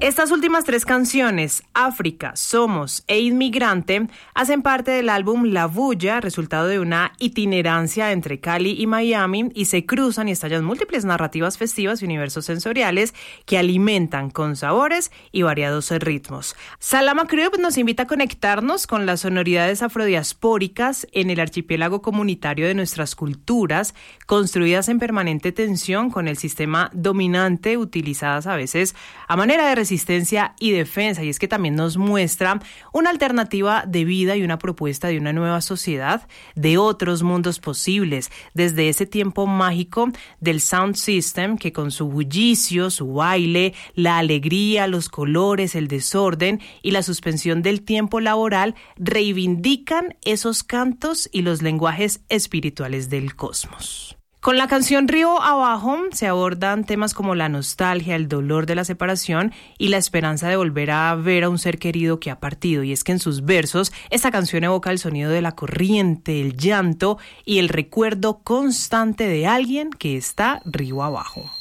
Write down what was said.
Estas últimas tres canciones, África, Somos e Inmigrante, hacen parte del álbum La Bulla, resultado de una itinerancia entre Cali y Miami, y se cruzan y estallan múltiples narrativas festivas y universos sensoriales que alimentan con sabores y variados ritmos. Salama Crew nos invita a conectarnos con las sonoridades afrodiaspóricas en el archipiélago comunitario de nuestras culturas, construidas en permanente tensión con el sistema dominante, utilizadas a veces a manera de resistencia y defensa, y es que también nos muestra una alternativa de vida y una propuesta de una nueva sociedad, de otros mundos posibles, desde ese tiempo mágico del sound system que con su bullicio, su baile, la alegría, los colores, el desorden y la suspensión del tiempo laboral reivindican esos cantos y los lenguajes espirituales del cosmos. Con la canción Río Abajo se abordan temas como la nostalgia, el dolor de la separación y la esperanza de volver a ver a un ser querido que ha partido. Y es que en sus versos esta canción evoca el sonido de la corriente, el llanto y el recuerdo constante de alguien que está río abajo.